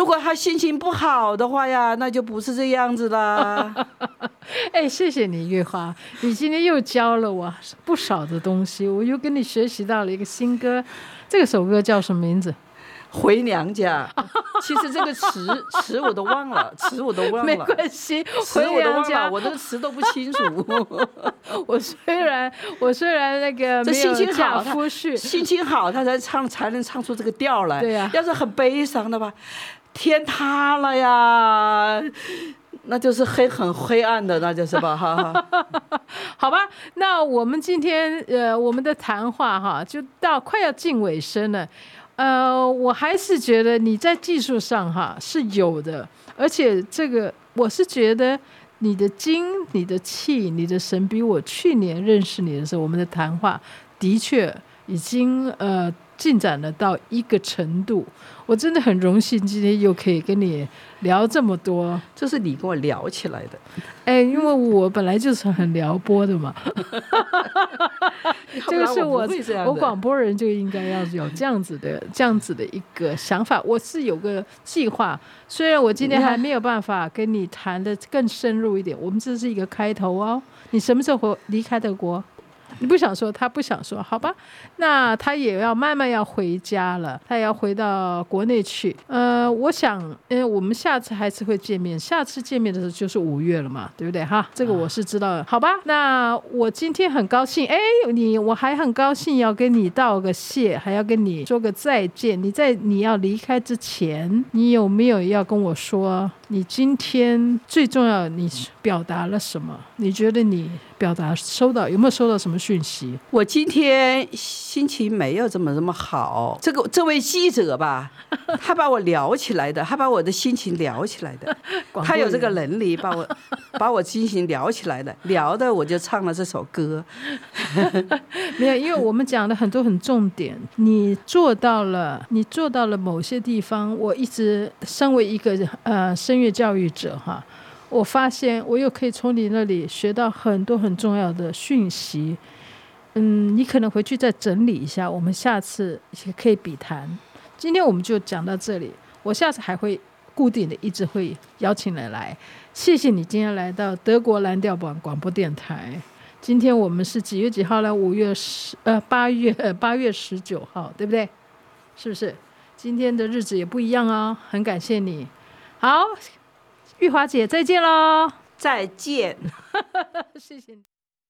果他心情不好的话呀，那就不是这样子啦。 哎，谢谢你，月花，你今天又教了我不少的东西，我又跟你学习到了一个新歌。这首歌叫什么名字？ 回娘家。其实这个词我都忘了，词我都忘了。 没关系， 词我都忘了，我这个词都不清楚。 我虽然那个这心情好， 夫婿心情好，他才能唱出这个调来。 对呀， 要是很悲伤的吧，天塌了呀，那就是很黑暗的，那就是吧，哈。 好吧，那我们今天我们的谈话哈，就到快要近尾声了。我还是觉得你在技术上哈是有的，而且这个我是觉得你的精、你的气、你的神，比我去年认识你的时候，我们的谈话的确已经进展了到一个程度。我真的很荣幸今天又可以跟你聊这么多， 这是你跟我聊起来的。 哎，因为我本来就是很撩拨的嘛。这个是我广播人就应该要有这样子的一个想法。我是有个计划，虽然我今天还没有办法跟你谈的更深入一点，我们这是一个开头哦。你什么时候离开德国？你不想说，他不想说，好吧？那他也要慢慢要回家了，他也要回到国内去。我想，我们下次还是会见面，下次见面的时候就是5月了嘛，对不对哈？这个我是知道的，好吧？那我今天很高兴，我还很高兴要跟你道个谢，还要跟你说个再见。你要离开之前，你有没有要跟我说？你今天最重要，你表达了什么？你觉得你表达有没有收到什么讯息？ 我今天心情没有这么好。这位记者吧，他把我聊起来的，他把我的心情聊起来的，他有这个能力把我心情聊起来的，聊的我就唱了这首歌。 没有，因为我们讲了很多很重点，你做到了某些地方。我一直身为一个声乐教育者哈，我发现我又可以从你那里学到很多很重要的讯息。你可能回去再整理一下，我们下次也可以比谈。今天我们就讲到这里，我下次还会固定的一直会邀请人来。谢谢你今天来到德国蓝调广播电台。今天我们是几月几号呢？8月19号，对不对？是不是？今天的日子也不一样哦，很感谢你。好，玉华姐再见咯。 再见。 谢谢你。